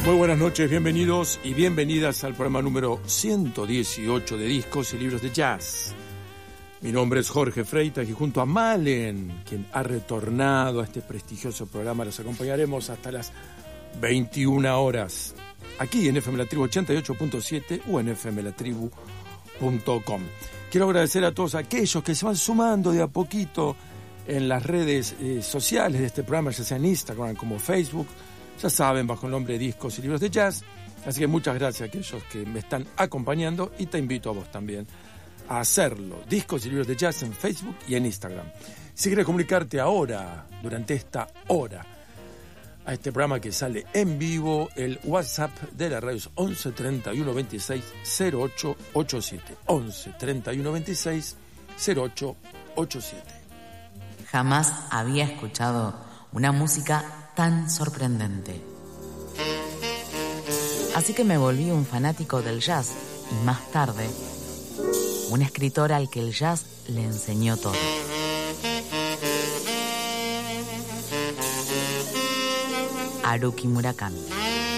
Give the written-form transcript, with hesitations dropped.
Muy buenas noches, bienvenidos y bienvenidas al programa número 118 de Discos y Libros de Jazz. Mi nombre es Jorge Freitas y junto a Malen, quien ha retornado a este prestigioso programa, los acompañaremos hasta las 21 horas, aquí en FM La Tribu 88.7 o en fmlatribu.com. Quiero agradecer a todos aquellos que se van sumando de a poquito en las redes sociales de este programa, ya sea en Instagram como Facebook, ya saben, bajo el nombre de Discos y Libros de Jazz. Así que muchas gracias a aquellos que me están acompañando y te invito a vos también a hacerlo. Discos y Libros de Jazz en Facebook y en Instagram. Si quieres comunicarte ahora, durante esta hora, a este programa que sale en vivo, el WhatsApp de la radio es 11 31 26 08 87. 11 31 26 08 87. Jamás había escuchado una música tan sorprendente. Así que me volví un fanático del jazz y más tarde, un escritor al que el jazz le enseñó todo. Haruki Murakami.